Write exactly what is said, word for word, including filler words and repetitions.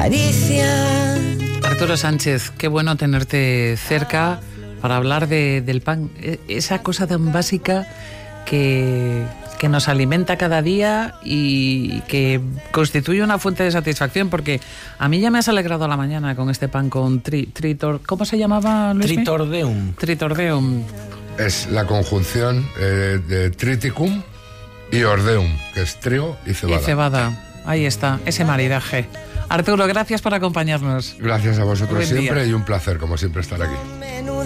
caricia. Arturo Sánchez, qué bueno tenerte cerca para hablar de, del pan, esa cosa tan básica que, que nos alimenta cada día y que constituye una fuente de satisfacción, porque a mí ya me has alegrado la mañana con este pan con tri, tritor... ¿Cómo se llamaba, Luis? Tritordeum. Tritordeum. Es la conjunción eh, de triticum y ordeum, que es trigo y cebada. Y cebada, ahí está, ese maridaje. Arturo, gracias por acompañarnos. Gracias a vosotros Buen siempre día. y un placer, como siempre, estar aquí.